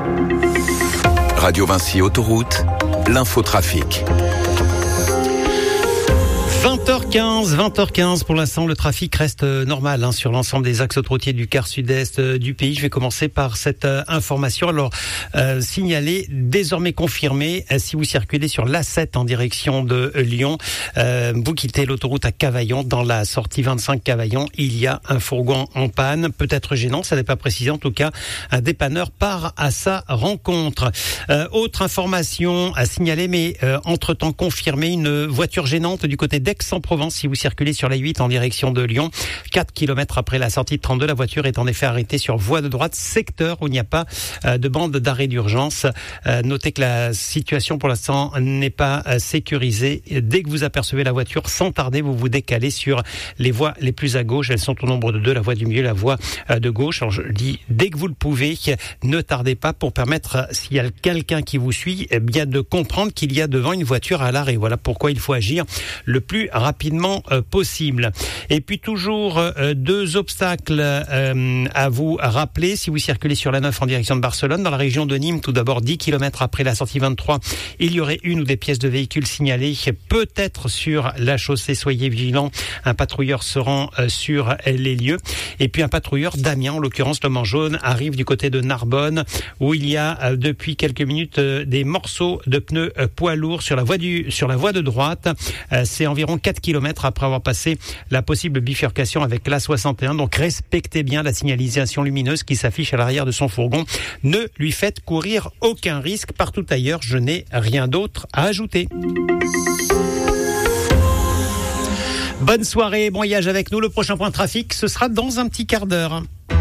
Radio Vinci Autoroute, l'infotrafic. 20h15 pour l'instant, le trafic reste normal sur l'ensemble des axes autoroutiers du quart sud-est du pays. Je vais commencer par cette information. Alors, signalé, désormais confirmé, si vous circulez sur l'A7 en direction de Lyon, vous quittez l'autoroute à Cavaillon, dans la sortie 25 Cavaillon, il y a un fourgon en panne, peut-être gênant, ça n'est pas précisé, en tout cas, un dépanneur part à sa rencontre. Autre information à signaler, mais entre-temps confirmé, une voiture gênante du côté d'Aix-en-Provence, si vous circulez sur la 8 en direction de Lyon. 4 km après la sortie de 32, la voiture est en effet arrêtée sur voie de droite, secteur où il n'y a pas de bande d'arrêt d'urgence. Notez que la situation pour l'instant n'est pas sécurisée. Dès que vous apercevez la voiture, sans tarder, vous vous décalez sur les voies les plus à gauche. Elles sont au nombre de 2, la voie du milieu, la voie de gauche. Alors je dis, dès que vous le pouvez, ne tardez pas pour permettre, s'il y a quelqu'un qui vous suit, bien de comprendre qu'il y a devant une voiture à l'arrêt. Voilà pourquoi il faut agir le plus rapidement possible. Et puis toujours 2 obstacles à vous rappeler si vous circulez sur la 9 en direction de Barcelone. Dans la région de Nîmes, tout d'abord 10 km après la sortie 23, il y aurait une ou des pièces de véhicules signalées, peut-être sur la chaussée. Soyez vigilants, un patrouilleur se rend sur les lieux. Et puis un patrouilleur d'Amiens, en l'occurrence le manche jaune, arrive du côté de Narbonne, où il y a depuis quelques minutes des morceaux de pneus poids lourds sur la voie de droite. C'est environ 4 km après avoir passé la possible bifurcation avec l'A61. Donc respectez bien la signalisation lumineuse qui s'affiche à l'arrière de son fourgon. Ne lui faites courir aucun risque. Partout ailleurs, je n'ai rien d'autre à ajouter. Bonne soirée, bon voyage avec nous. Le prochain point de trafic, ce sera dans un petit quart d'heure.